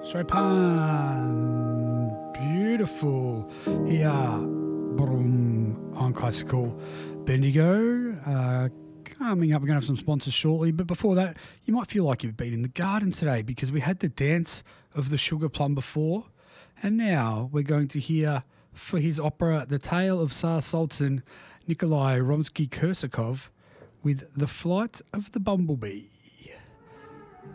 Chopin, beautiful. Here, boom, on Classical Bendigo. Coming up, we're going to have some sponsors shortly. But before that, you might feel like you've been in the garden today because we had the dance of the sugar plum before. And now we're going to hear for his opera, The Tale of Tsar Sultan, Nikolai Rimsky-Korsakov with The Flight of the Bumblebee.